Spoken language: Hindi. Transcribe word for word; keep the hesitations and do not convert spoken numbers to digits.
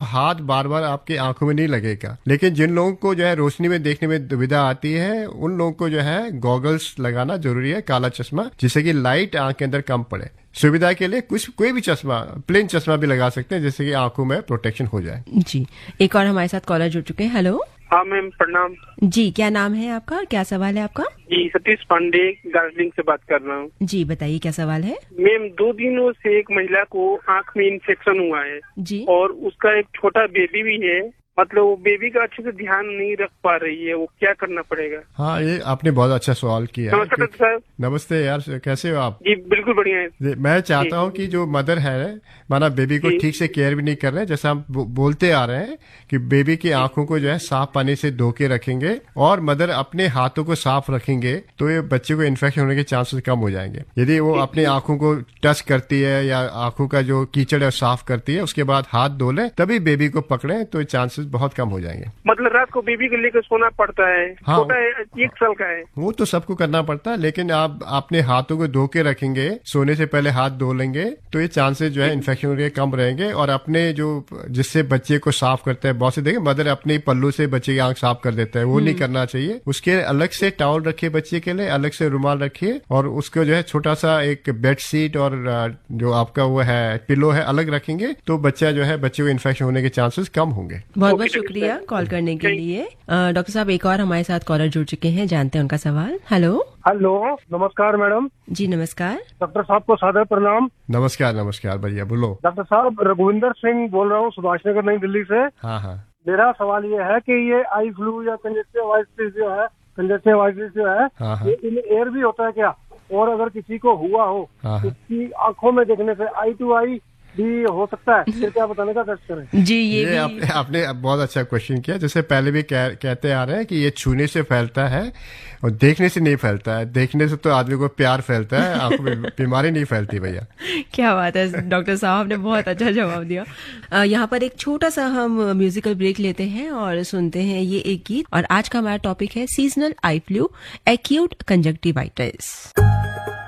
हाथ बार बार आपकी आंखों में नहीं लगेगा। लेकिन जिन लोगों को जो है रोशनी में देखने में दुविधा आती है, उन लोगों को जो है गॉगल्स लगाना जरूरी है, काला चश्मा, जिससे कि लाइट आंख के अंदर कम पड़े। सुविधा के लिए कुछ कोई भी चश्मा, प्लेन चश्मा भी लगा सकते हैं, जिससे कि आंखों में प्रोटेक्शन हो जाए। जी, एक और हमारे साथ कॉलर जुड़ चुके हैं। हेलो। हाँ मैम, प्रणाम जी। क्या नाम है आपका और क्या सवाल है आपका? जी, सतीश पांडे दार्जिलिंग से बात कर रहा हूँ। जी बताइए, क्या सवाल है? मैम, दो दिनों से एक महिला को आंख में इन्फेक्शन हुआ है जी, और उसका एक छोटा बेबी भी है। मतलब वो बेबी का अच्छे से ध्यान नहीं रख पा रही है, वो क्या करना पड़ेगा? हाँ, ये आपने बहुत अच्छा सवाल किया। नमस्ते डॉक्टर साहब। नमस्ते यार, कैसे हो आप? जी बिल्कुल बढ़िया है। मैं चाहता हूँ कि जो मदर है, माना बेबी को ठीक से केयर भी नहीं कर रहे हैं, जैसा हम बोलते आ रहे हैं कि बेबी की आंखों को जो है साफ पानी से धो के रखेंगे और मदर अपने हाथों को साफ रखेंगे, तो ये बच्चे को इन्फेक्शन होने के चांसेस कम हो जाएंगे। यदि वो अपनी आंखों को टच करती है या आंखों का जो कीचड़ है साफ करती है, उसके बाद हाथ धो ले, तभी बेबी को पकड़े, तो चांसेस बहुत कम हो जाएंगे। मतलब रात को बेबी को लेकर सोना पड़ता है? हाँ, छोटा है, एक साल का है। वो तो सबको करना पड़ता है, लेकिन आप अपने हाथों को धो के रखेंगे, सोने से पहले हाथ धो लेंगे, तो ये चांसेस जो है इन्फेक्शन होने के कम रहेंगे। और अपने जो जिससे बच्चे को साफ करते हैं, बहुत से देखें मदर अपने पल्लू से बच्चे की आंख साफ कर देता है, वो नहीं करना चाहिए। उसके अलग से टॉवल रखिए, बच्चे के लिए अलग से रुमाल रखिए, और उसको जो है छोटा सा एक बेड शीट और जो आपका वो है पिलो है अलग रखेंगे, तो बच्चा जो है बच्चे को इन्फेक्शन होने के चांसेस कम होंगे। बहुत बहुत शुक्रिया कॉल करने के लिए। डॉक्टर साहब, एक और हमारे साथ कॉलर जुड़ चुके हैं, जानते हैं उनका सवाल। हेलो। हेलो, नमस्कार मैडम। जी नमस्कार। डॉक्टर साहब को सादर प्रणाम। नमस्कार नमस्कार भैया, बोलो। डॉक्टर साहब, रघुविंदर सिंह बोल रहा हूँ, सुभाष नगर, नई दिल्ली से। हाँ हाँ। मेरा सवाल ये है कि ये आई फ्लू या कंजेस्टिवाइटिस जो है कंजेस्टिवाइटिस जो है हाँ हाँ। ये इनमें एयर भी होता है क्या? और अगर किसी को हुआ हो, हाँ हाँ। इसकी आंखों में देखने से आई टू आई भी हो सकता है, फिर क्या बताने का कष्ट करें? जी, ये, ये आपने आपने बहुत अच्छा क्वेश्चन किया। जैसे पहले भी कह, कहते आ रहे हैं कि ये छूने से फैलता है और देखने से नहीं फैलता है। देखने से तो आदमी को प्यार फैलता है, आंखों में बीमारी नहीं फैलती भैया। क्या बात है डॉक्टर साहब, ने बहुत अच्छा जवाब दिया। यहाँ पर एक छोटा सा हम म्यूजिकल ब्रेक लेते हैं और सुनते हैं ये एक गीत। और आज का हमारा टॉपिक है seasonal eye flu, acute conjunctivitis.